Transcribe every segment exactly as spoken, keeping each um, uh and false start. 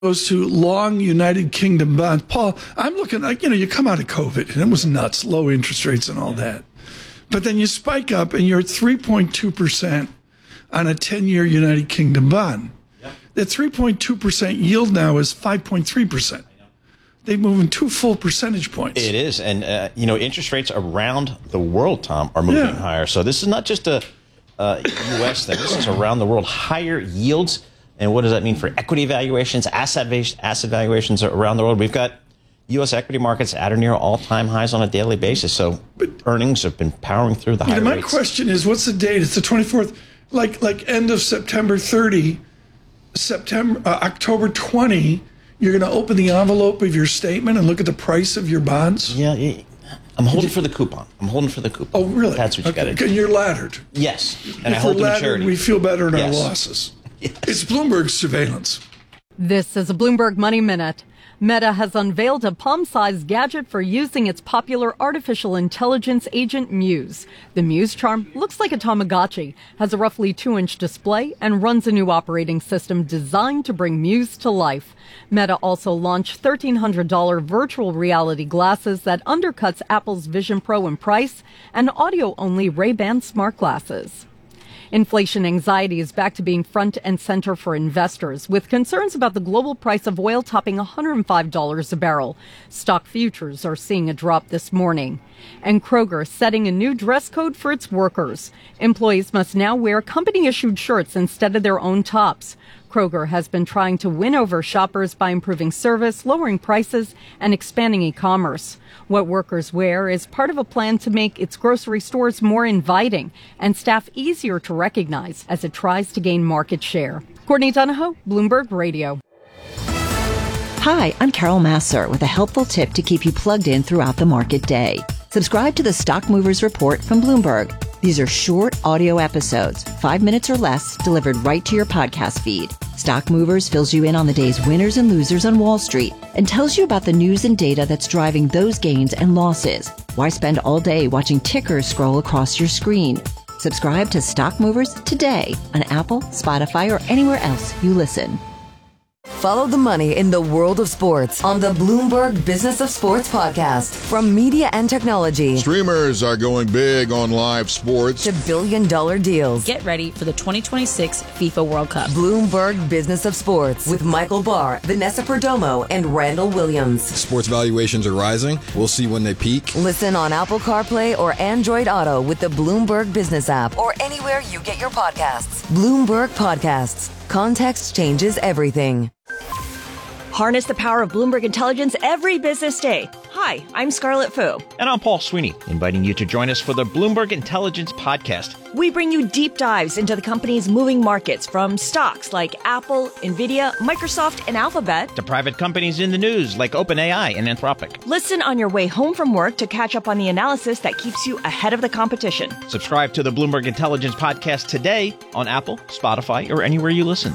goes to long United Kingdom bonds. Paul, I'm looking like, you know, you come out of COVID and it was nuts, low interest rates and all that. But then you spike up and you're at three point two percent on a ten-year United Kingdom bond. Yep. That three point two percent yield now is five point three percent. They move in two full percentage points. It is. And, uh, you know, interest rates around the world, Tom, are moving yeah. higher. So this is not just a uh, U S thing. This is around the world. Higher yields. And what does that mean for equity valuations, asset asset valuations around the world? We've got U S equity markets at or near all-time highs on a daily basis. So but, earnings have been powering through the high you know, my rates. My question is, what's the date? It's the twenty-fourth, like like end of September thirtieth, September, uh, October twentieth. You're going to open the envelope of your statement and look at the price of your bonds? Yeah, I'm holding for the coupon. I'm holding for the coupon. Oh, really? That's what you okay. got to do. And you're laddered. Yes, and if I hold we're the laddered, maturity. We feel better in yes. our losses. Yes. It's Bloomberg surveillance. This is a Bloomberg Money Minute. Meta has unveiled a palm-sized gadget for using its popular artificial intelligence agent Muse. The Muse charm looks like a Tamagotchi, has a roughly two-inch display, and runs a new operating system designed to bring Muse to life. Meta also launched thirteen hundred dollars virtual reality glasses that undercuts Apple's Vision Pro in price, and audio-only Ray-Ban smart glasses. Inflation anxiety is back to being front and center for investors, with concerns about the global price of oil topping one hundred five dollars a barrel. Stock futures are seeing a drop this morning. And Kroger setting a new dress code for its workers. Employees must now wear company-issued shirts instead of their own tops. Kroger has been trying to win over shoppers by improving service, lowering prices, and expanding e-commerce. What workers wear is part of a plan to make its grocery stores more inviting and staff easier to recognize as it tries to gain market share. Courtney Donahoe, Bloomberg Radio. Hi, I'm Carol Massar with a helpful tip to keep you plugged in throughout the market day. Subscribe to the Stock Movers Report from Bloomberg. These are short audio episodes, five minutes or less, delivered right to your podcast feed. Stock Movers fills you in on the day's winners and losers on Wall Street and tells you about the news and data that's driving those gains and losses. Why spend all day watching tickers scroll across your screen? Subscribe to Stock Movers today on Apple, Spotify, or anywhere else you listen. Follow the money in the world of sports on the Bloomberg Business of Sports podcast. From media and technology. Streamers are going big on live sports. To billion dollar deals. Get ready for the twenty twenty-six FIFA World Cup. Bloomberg Business of Sports with Michael Barr, Vanessa Perdomo, and Randall Williams. Sports valuations are rising. We'll see when they peak. Listen on Apple CarPlay or Android Auto with the Bloomberg Business app or anywhere you get your podcasts. Bloomberg Podcasts. Context changes everything. Harness the power of Bloomberg Intelligence every business day. Hi, I'm Scarlett Fu. And I'm Paul Sweeney, inviting you to join us for the Bloomberg Intelligence Podcast. We bring you deep dives into the company's moving markets, from stocks like Apple, Nvidia, Microsoft, and Alphabet, to private companies in the news like OpenAI and Anthropic. Listen on your way home from work to catch up on the analysis that keeps you ahead of the competition. Subscribe to the Bloomberg Intelligence Podcast today on Apple, Spotify, or anywhere you listen.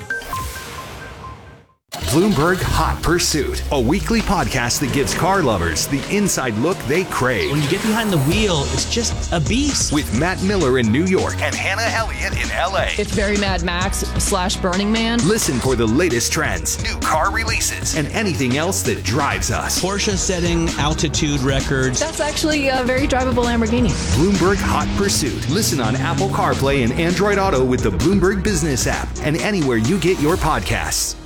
Bloomberg Hot Pursuit, a weekly podcast that gives car lovers the inside look they crave. When you get behind the wheel, it's just a beast. With Matt Miller in New York and Hannah Elliott in L A. It's very Mad Max slash Burning Man. Listen for the latest trends, new car releases, and anything else that drives us. Porsche setting altitude records. That's actually a very drivable Lamborghini. Bloomberg Hot Pursuit. Listen on Apple CarPlay and Android Auto with the Bloomberg Business app and anywhere you get your podcasts.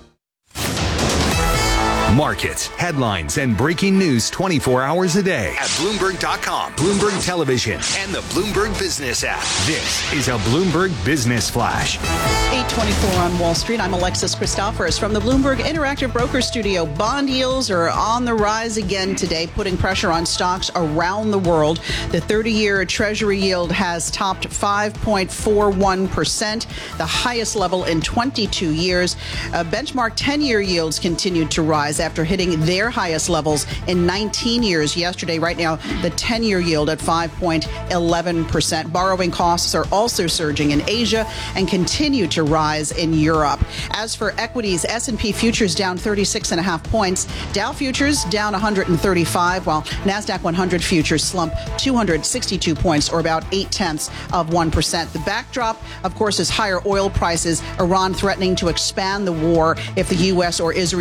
Markets, headlines, and breaking news twenty-four hours a day at Bloomberg dot com, Bloomberg Television, and the Bloomberg Business app. This is a Bloomberg Business Flash. eight twenty-four on Wall Street. I'm Alexis Christophorus from the Bloomberg Interactive Broker Studio. Bond yields are on the rise again today, putting pressure on stocks around the world. The thirty-year Treasury yield has topped five point four one percent, the highest level in twenty-two years. Uh, benchmark ten-year yields continued to rise after hitting their highest levels in nineteen years yesterday. Right now, the ten-year yield at five point one one percent. Borrowing costs are also surging in Asia and continue to rise in Europe. As for equities, S and P futures down thirty-six and a half points. Dow futures down one hundred thirty-five, while NASDAQ one hundred futures slump two hundred sixty-two points, or about eight tenths of one percent. The backdrop, of course, is higher oil prices, Iran threatening to expand the war if the U S or Israel